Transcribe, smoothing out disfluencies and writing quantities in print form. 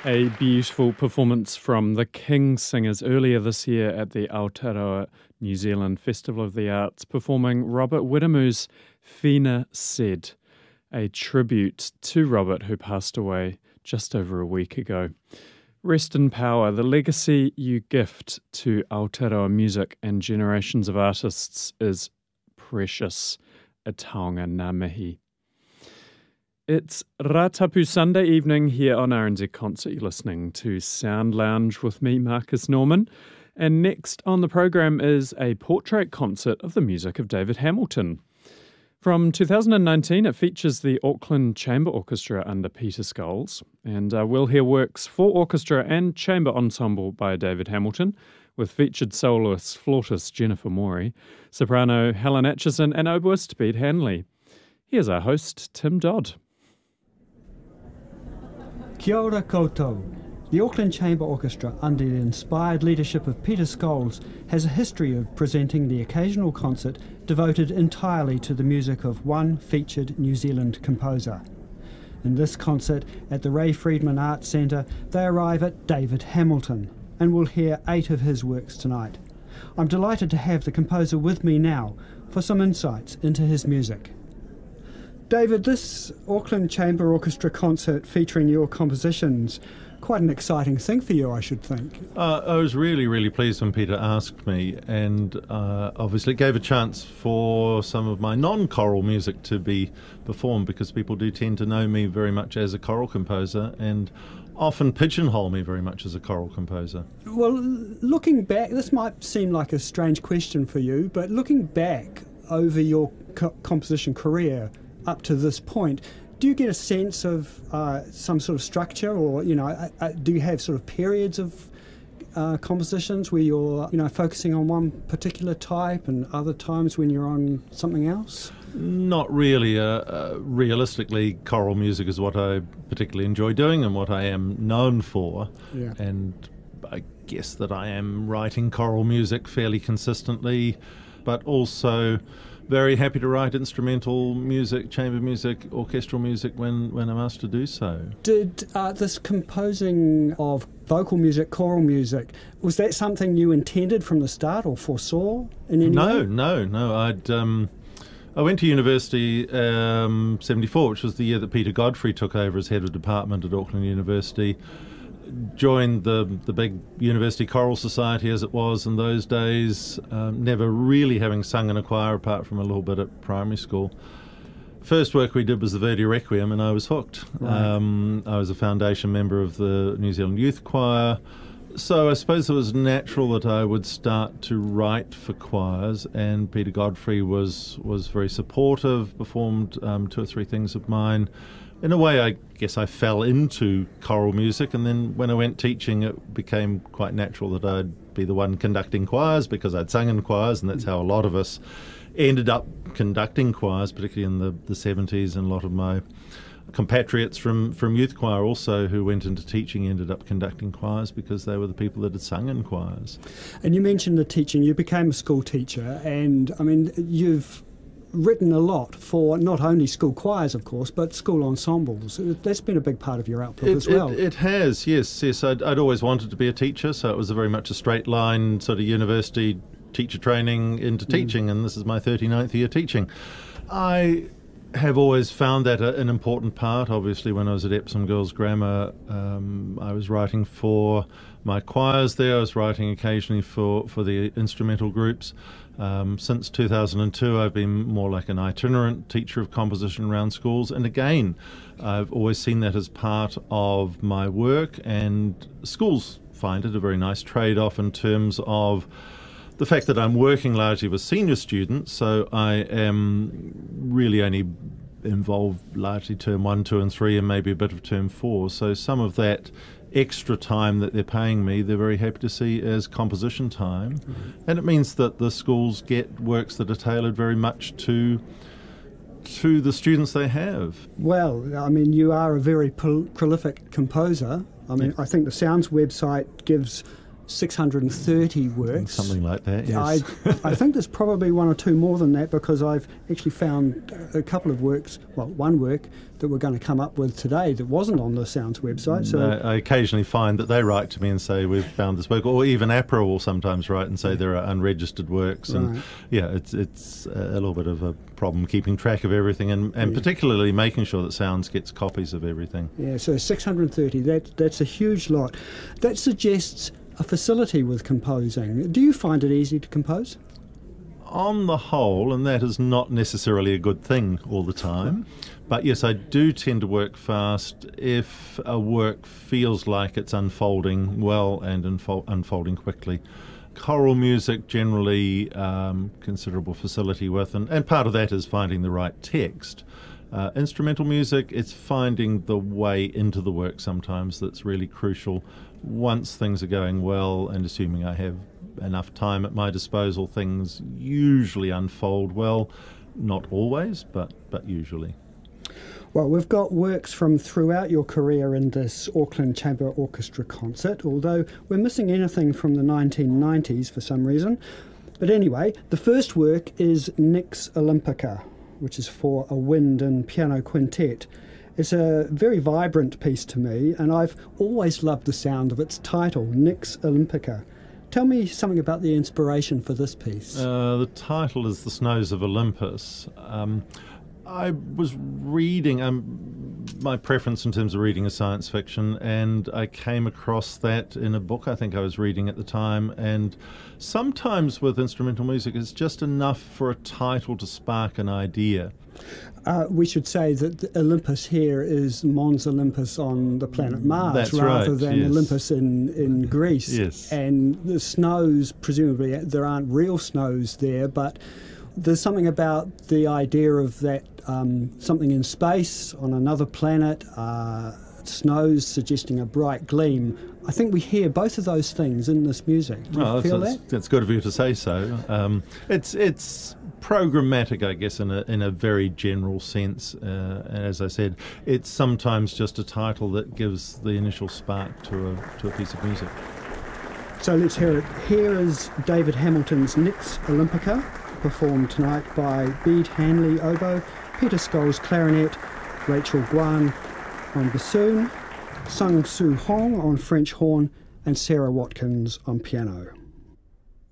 A beautiful performance from the King Singers earlier this year at the Aotearoa New Zealand Festival of the Arts, performing Robert Widamoo's Fina Said, a tribute to Robert, who passed away just over a week ago. Rest in power, the legacy you gift to Aotearoa music and generations of artists is precious. A taonga ngā mihi. It's Ratapu Sunday evening here on RNZ Concert. You're listening to Sound Lounge with me, Marcus Norman. And next on the program is a portrait concert of the music of David Hamilton. From 2019, it features the Auckland Chamber Orchestra under Peter Scholes. And we'll hear works for orchestra and chamber ensemble by David Hamilton, with featured soloist flautist Jennifer Morey, soprano Helen Atchison, and oboist Bede Hanley. Here's our host, Tim Dodd. Kia ora koutou. The Auckland Chamber Orchestra, under the inspired leadership of Peter Scholes, has a history of presenting the occasional concert devoted entirely to the music of one featured New Zealand composer. In this concert at the Ray Friedman Arts Centre, they arrive at David Hamilton, and we'll hear 8 of his works tonight. I'm delighted to have the composer with me now for some insights into his music. David, this Auckland Chamber Orchestra concert featuring your compositions, quite an exciting thing for you, I should think. I was really pleased when Peter asked me, and obviously it gave a chance for some of my non-choral music to be performed, because people do tend to know me very much as a choral composer and often pigeonhole me very much as a choral composer. Well, looking back, this might seem like a strange question for you, but looking back over your composition career up to this point, do you get a sense of some sort of structure, or do you have sort of periods of compositions where you're focusing on one particular type and other times when you're on something else? Not really. Realistically, choral music is what I particularly enjoy doing and what I am known for. Yeah. And I guess that I am writing choral music fairly consistently, but also very happy to write instrumental music, chamber music, orchestral music when I'm asked to do so. Did this composing of vocal music, choral music, was that something you intended from the start or foresaw in any way? No. I went to university 74, which was the year that Peter Godfrey took over as head of department at Auckland University. Joined the big university choral society as it was in those days, never really having sung in a choir apart from a little bit at primary school. First work we did was the Verdi Requiem, and I was hooked. Right. I was a foundation member of the New Zealand Youth Choir, so I suppose it was natural that I would start to write for choirs, and Peter Godfrey was very supportive, performed 2 or 3 things of mine. In a way, I guess I fell into choral music, and then when I went teaching, it became quite natural that I'd be the one conducting choirs, because I'd sung in choirs, and that's how a lot of us ended up conducting choirs, particularly in the 70s, and a lot of my compatriots from youth choir also who went into teaching ended up conducting choirs because they were the people that had sung in choirs. And you mentioned the teaching. You became a school teacher, and I mean, you've written a lot for not only school choirs, of course, but school ensembles. That's been a big part of your output as well. It has, yes. I'd always wanted to be a teacher, so it was very much a straight line sort of university teacher training into teaching, and this is my 39th year teaching. I have always found that an important part. Obviously, when I was at Epsom Girls Grammar, I was writing for my choirs there. I was writing occasionally for the instrumental groups. Since 2002, I've been more like an itinerant teacher of composition around schools. And again, I've always seen that as part of my work, and schools find it a very nice trade-off in terms of the fact that I'm working largely with senior students, so I am really only involved largely term 1, 2 and 3 and maybe a bit of term 4. So some of that extra time that they're paying me, they're very happy to see as composition time. Mm-hmm. And it means that the schools get works that are tailored very much to the students they have. Well, I mean, you are a very prolific composer. I mean, yes. I think the Sounds website gives 630 works. Something like that, yes. I think there's probably one or two more than that, because I've actually found a couple of works, well, one work that we're going to come up with today that wasn't on the Sounds website. So I occasionally find that they write to me and say, we've found this work, or even APRA will sometimes write and say there are unregistered works. And yeah, it's a little bit of a problem keeping track of everything, and particularly making sure that Sounds gets copies of everything. Yeah, so 630, that's a huge lot. That suggests a facility with composing. Do you find it easy to compose? On the whole, and that is not necessarily a good thing all the time, but yes, I do tend to work fast if a work feels like it's unfolding well and unfolding quickly. Choral music, generally considerable facility with, and part of that is finding the right text. Instrumental music, it's finding the way into the work sometimes that's really crucial. Once things are going well, and assuming I have enough time at my disposal, things usually unfold well. Not always, but usually. Well, we've got works from throughout your career in this Auckland Chamber Orchestra concert, although we're missing anything from the 1990s for some reason. But anyway, the first work is Nix Olympica, which is for a wind and piano quintet. It's a very vibrant piece to me, and I've always loved the sound of its title, Nix Olympica. Tell me something about the inspiration for this piece. The title is The Snows of Olympus. I was reading, my preference in terms of reading is science fiction, and I came across that in a book I think I was reading at the time, and sometimes with instrumental music it's just enough for a title to spark an idea. We should say that Olympus here is Mons Olympus on the planet Mars, That's rather right, than yes. Olympus in Greece. Yes. And the snows, presumably there aren't real snows there, but there's something about the idea of that something in space on another planet, snows suggesting a bright gleam. I think we hear both of those things in this music. Do you feel that? That's good of you to say so. It's programmatic, I guess, in a very general sense. And as I said, it's sometimes just a title that gives the initial spark to a piece of music. So let's hear it. Here is David Hamilton's Nix Olympica, performed tonight by Bede Hanley oboe, Peter Scholes clarinet, Rachel Guan on bassoon, Sung Soo Hong on French horn, and Sarah Watkins on piano.